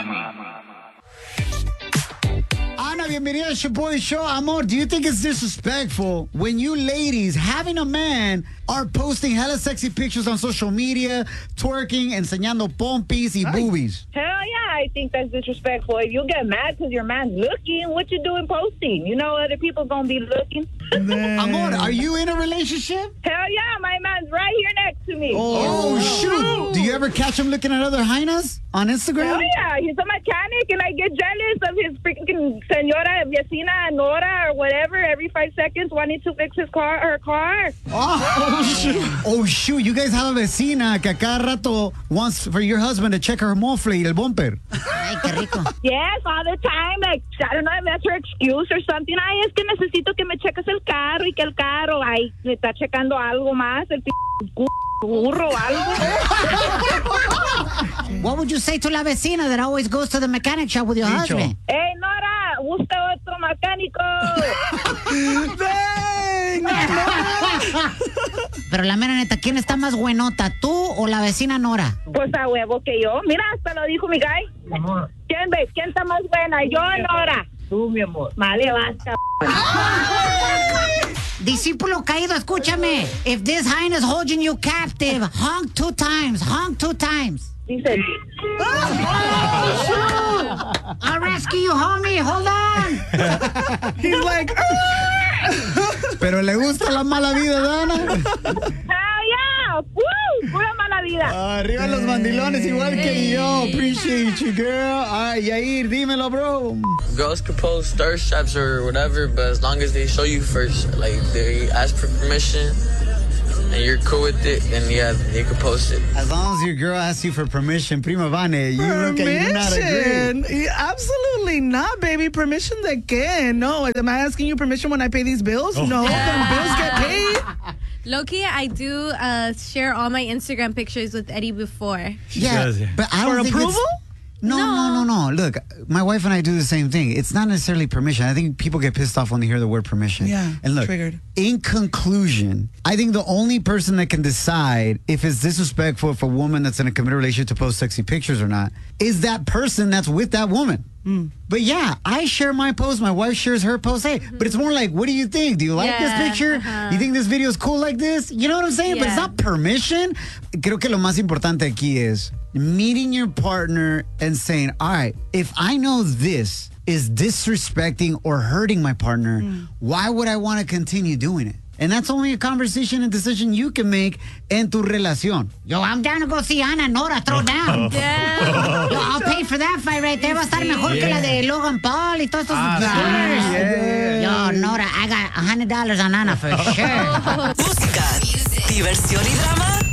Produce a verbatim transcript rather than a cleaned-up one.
Ana, bienvenida to your boy show. Amor, do you think it's disrespectful when you ladies, having a man, are posting hella sexy pictures on social media, twerking, enseñando pompis y boobies? Hell yeah, I think that's disrespectful. If you get mad because your man's looking, what you doing posting? You know other people gonna be looking. Amor, are you in a relationship? Hell yeah, my man's right here next to me. Oh, oh shoot. Do you ever catch him looking at other hyenas on Instagram? Hell yeah, he's a mechanic and I get jealous of his freaking señora, vecina, Nora, or whatever, every five seconds wanting to fix his car, her car. Oh, shoot. Oh, shoot. You guys have a vecina que a cada rato wants for your husband to check her mofle y el bumper. Ay, qué rico. Yes, all the time. Like, I don't know if that's her excuse or something. Ay, es que necesito que me cheques el carro y que el carro, ay, me está checando algo más, el p*** burro o algo. What would you say to la vecina that always goes to the mechanic shop with your Dicho. husband? Hey, Nora, busca otro mecánico. Pero la mera neta, ¿quién está más buenota, tú o la vecina Nora? Pues a huevo que yo. Mira, hasta lo dijo mi guy. Amor. ¿Quién ve? ¿Quién está más buena? ¿Yo o Nora? Tú, mi amor. Vale, basta. Discípulo caído, escúchame. If this hind is holding you captive, honk two times, honk two times. Dice. I'll rescue you, homie. Hold on. He's like, pero le gusta la mala vida, Dana. Hell yeah. Woo, pura mala vida. Arriba los mandilones igual que yo. Appreciate you, girl. All right, Yair, dímelo, bro. Girls can post thirst traps or whatever, but as long as they show you first, like they ask for permission and you're cool with it, then yeah, you can post it. As long as your girl asks you for permission, Prima Vane, you look at you not agree. Yeah, absolutely not, baby. Permission de qué? No, am I asking you permission when I pay these bills? Oh. No, them bills get paid. Low-key, I do uh, share all my Instagram pictures with Eddie before. Yeah, does, yeah. but I don't For think approval? it's... No, no, no, no. Look, my wife and I do the same thing. It's not necessarily permission. I think people get pissed off when they hear the word permission. Yeah, and look, triggered. In conclusion, I think the only person that can decide if it's disrespectful for a woman that's in a committed relationship to post sexy pictures or not is that person that's with that woman. Mm. But yeah, I share my post. My wife shares her post. Hey, but it's more like, what do you think? Do you like Yeah, this picture? uh-huh. You think this video is cool like this? You know what I'm saying? But it's Yeah. not permission. Creo que lo más importante aquí is meeting your partner and saying, all right, if I know this is disrespecting or hurting my partner, mm. why would I want to continue doing it? And that's only a conversation and decision you can make en tu relación. Yo, I'm down to go see Ana Nora throw down. Yeah. Yo, I'll pay for that fight right there. Va a estar mejor que la de Logan Paul y todos estos. Ah, sí, Yo, Nora, I got one hundred dollars on Ana for sure. Música, diversión y drama